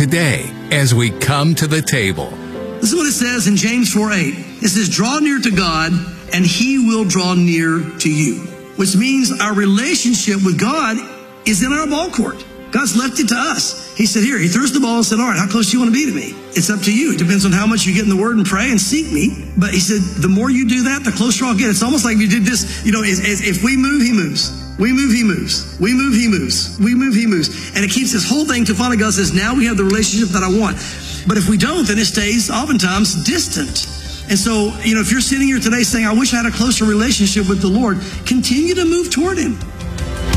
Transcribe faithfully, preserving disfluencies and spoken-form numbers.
today as we come to the table. This is what it says in James four eight. It says, draw near to God, and he will draw near to you. Which means our relationship with God is in our ball court. God's left it to us. He said, here, he throws the ball and said, all right, how close do you want to be to me? It's up to you. It depends on how much you get in the word and pray and seek me. But he said, the more you do that, the closer I'll get. It's almost like we did this, you know, as, as if we move, he moves. We move, he moves. We move, he moves. We move, he moves. And it keeps this whole thing to finally God says, now we have the relationship that I want. But if we don't, then it stays oftentimes distant. And so, you know, if you're sitting here today saying, I wish I had a closer relationship with the Lord, continue to move toward him.